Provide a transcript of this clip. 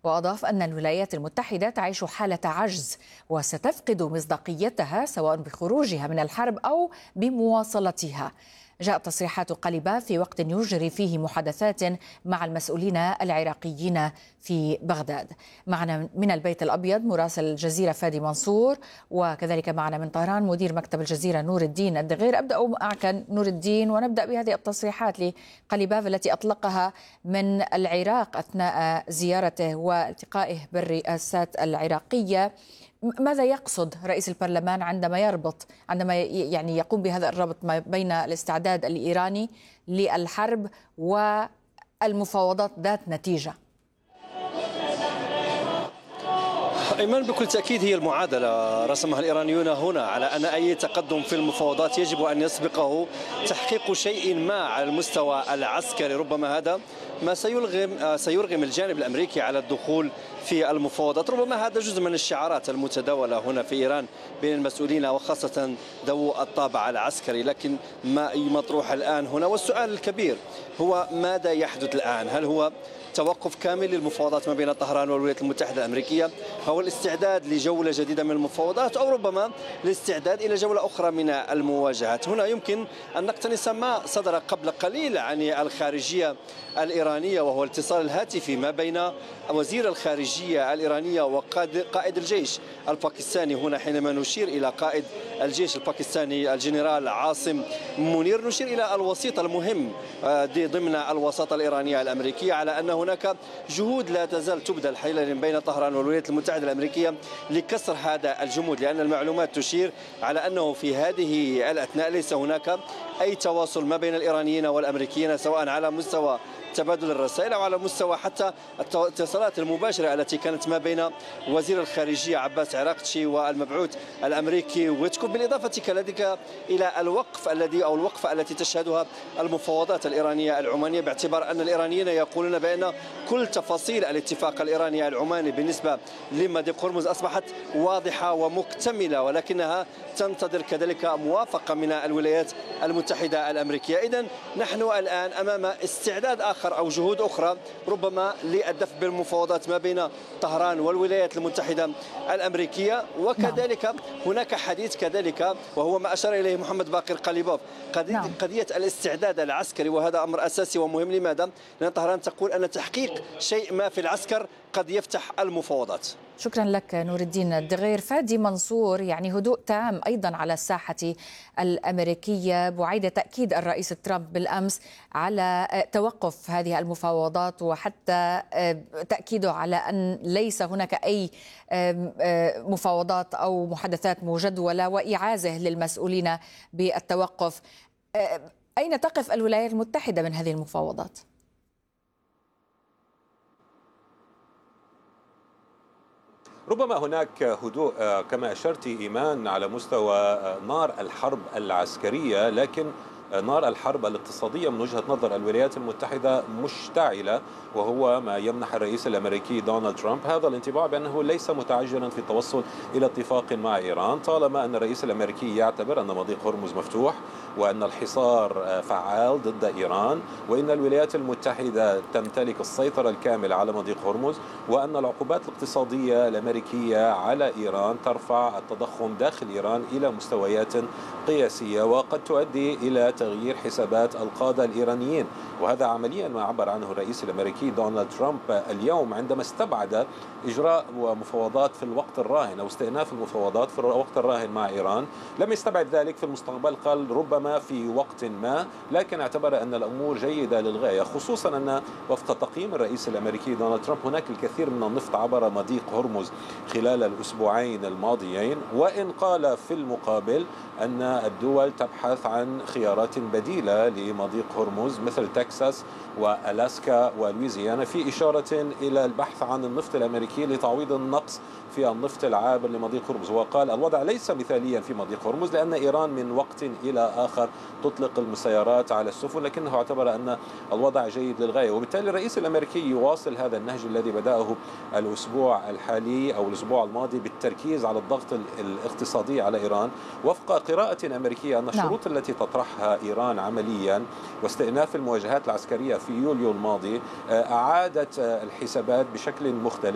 وأضاف أن الولايات المتحدة تعيش حالة عجز وستفقد مصداقيتها سواء بخروجها من الحرب أو بمواصلتها. جاءت تصريحات قليبة في وقت يجري فيه محادثات مع المسؤولين العراقيين في بغداد. معنا من البيت الأبيض مراسل الجزيرة فادي منصور، وكذلك معنا من طهران مدير مكتب الجزيرة نور الدين الدغير. أبدأ معك نور الدين ونبدأ بهذه التصريحات لقليباف التي أطلقها من العراق أثناء زيارته والتقائه بالرئاسات العراقية. ماذا يقصد رئيس البرلمان عندما يعني يقوم بهذا الربط ما بين الاستعداد الإيراني للحرب والمفاوضات ذات نتيجة؟ إيمان، بكل تأكيد هي المعادلة رسمها الإيرانيون هنا على أن أي تقدم في المفاوضات يجب أن يسبقه تحقيق شيء ما على المستوى العسكري. ربما هذا ما سيرغم الجانب الأمريكي على الدخول في المفاوضات. ربما هذا جزء من الشعارات المتداولة هنا في إيران بين المسؤولين وخاصة ذو الطابع العسكري. لكن ما مطروح الآن هنا والسؤال الكبير هو ماذا يحدث الآن؟ هل هو توقف كامل للمفاوضات ما بين طهران والولايات المتحدة الأمريكية، أو الاستعداد لجولة جديدة من المفاوضات، أو ربما الاستعداد إلى جولة أخرى من المواجهات؟ هنا يمكن أن نقتنص ما صدر قبل قليل عن الخارجية الإيرانية، وهو الاتصال الهاتفي ما بين وزير الخارجية الإيرانية وقائد الجيش الباكستاني هنا، حينما نشير إلى قائد الجيش الباكستاني الجنرال عاصم منير، نشير إلى الوسيط المهم ضمن الوساطة الإيرانية الأمريكية على أن هناك جهود لا تزال تبذل حاليا بين طهران والولايات المتحدة الأمريكية لكسر هذا الجمود، لأن المعلومات تشير على أنه في هذه الأثناء ليس هناك أي تواصل ما بين الإيرانيين والأمريكيين، سواء على مستوى تبادل الرسائل أو على مستوى حتى الاتصالات المباشرة التي كانت ما بين وزير الخارجية عباس عراقتشي والمبعوث الأمريكي ويتكوف، بالإضافة كذلك إلى الوقفة التي تشهدها المفاوضات الإيرانية العمانية، باعتبار أن الإيرانيين يقولون بأن كل تفاصيل الاتفاق الإيراني العماني بالنسبة لمضيق هرمز أصبحت واضحة ومكتملة، ولكنها تنتظر كذلك موافقة من الولايات المتحدة الأمريكية. إذن نحن الآن أمام استعداد آخر أو جهود أخرى ربما للدفع بالمفاوضات ما بين طهران والولايات المتحدة الأمريكية. وكذلك هناك حديث كذلك، وهو ما أشار إليه محمد باقر قليبوف، قضية الاستعداد العسكري، وهذا أمر أساسي ومهم. لماذا؟ لأن طهران تقول أن تحقيق شيء ما في العسكر قد يفتح المفاوضات. شكرا لك نور الدين الدغير. فادي منصور، يعني هدوء تام أيضا على الساحة الأمريكية بعيد تأكيد الرئيس ترامب بالأمس على توقف هذه المفاوضات، وحتى تأكيده على أن ليس هناك أي مفاوضات أو محادثات مجدولة، وإعازة للمسؤولين بالتوقف. أين تقف الولايات المتحدة من هذه المفاوضات؟ ربما هناك هدوء كما أشرت إيمان على مستوى نار الحرب العسكرية، لكن نار الحرب الاقتصادية من وجهة نظر الولايات المتحدة مشتعلة، وهو ما يمنح الرئيس الأمريكي دونالد ترامب هذا الانطباع بأنه ليس متعجلا في التوصل إلى اتفاق مع إيران، طالما أن الرئيس الأمريكي يعتبر أن مضيق هرمز مفتوح وأن الحصار فعال ضد إيران، وأن الولايات المتحدة تمتلك السيطرة الكاملة على مضيق هرمز، وأن العقوبات الاقتصادية الأمريكية على إيران ترفع التضخم داخل إيران إلى مستويات قياسية وقد تؤدي إلى تغيير حسابات القادة الإيرانيين. وهذا عمليا ما عبر عنه الرئيس الأمريكي دونالد ترامب اليوم عندما استبعد إجراء مفاوضات في الوقت الراهن أو استئناف المفاوضات في الوقت الراهن مع إيران. لم يستبعد ذلك في المستقبل، قال ربما في وقت ما، لكن اعتبر أن الأمور جيدة للغاية، خصوصا أن وفق تقييم الرئيس الأمريكي دونالد ترامب هناك الكثير من النفط عبر مضيق هرمز خلال الأسبوعين الماضيين، وإن قال في المقابل أن الدول تبحث عن خيارات بديلة لمضيق هرمز مثل تكساس وألاسكا ولويزيانا، في إشارة إلى البحث عن النفط الأمريكي لتعويض النقص في النفط العابر لمضيق هرمز. وقال الوضع ليس مثاليا في مضيق هرمز لأن إيران من وقت إلى آخر تطلق المسيرات على السفن، لكنه اعتبر أن الوضع جيد للغاية. وبالتالي الرئيس الأمريكي يواصل هذا النهج الذي بدأه الأسبوع الحالي أو الأسبوع الماضي بالتركيز على الضغط الاقتصادي على إيران، وفق قراءة أمريكية أن الشروط التي تطرحها إيران عمليا واستئناف المواجهات العسكرية في يوليو الماضي أعادت الحسابات بشكل مختلف.